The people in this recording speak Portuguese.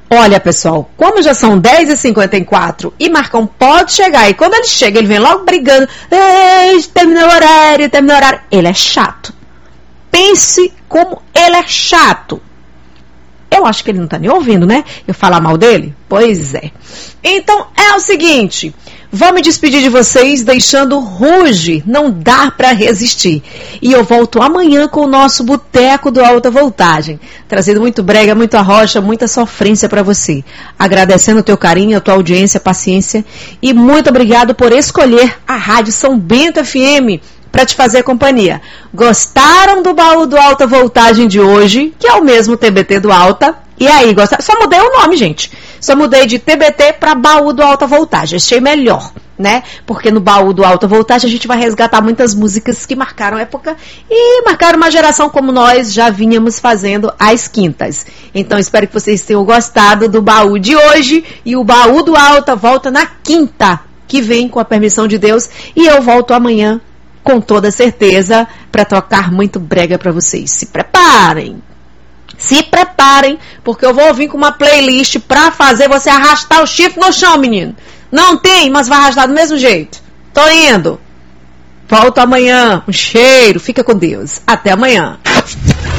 Olha, pessoal, como já são 10h54 e Marcão pode chegar, e quando ele chega, ele vem logo brigando, terminou o horário, ele é chato. Pense como ele é chato. Eu acho que ele não tá nem ouvindo, né? Eu falar mal dele? Pois é. Então, é o seguinte, vou me despedir de vocês deixando Ruge, não dá pra resistir. E eu volto amanhã com o nosso Boteco do Alta Voltagem, trazendo muito brega, muita rocha, muita sofrência pra você. Agradecendo o teu carinho, a tua audiência, paciência, e muito obrigado por escolher a Rádio São Bento FM para te fazer companhia. Gostaram do Baú do Alta Voltagem de hoje, que é o mesmo TBT do Alta? E aí, gostaram? Só mudei o nome, gente. Só mudei de TBT para Baú do Alta Voltagem. Achei melhor, né? Porque no Baú do Alta Voltagem a gente vai resgatar muitas músicas que marcaram época e marcaram uma geração como nós já vínhamos fazendo às quintas. Então, espero que vocês tenham gostado do baú de hoje. E o Baú do Alta volta na quinta, que vem com a permissão de Deus. E eu volto amanhã com toda certeza, para tocar muito brega para vocês. Se preparem, porque eu vou vir com uma playlist para fazer você arrastar o chifre no chão, menino. Não tem, mas vai arrastar do mesmo jeito. Tô indo. Volto amanhã. Um cheiro, fica com Deus. Até amanhã.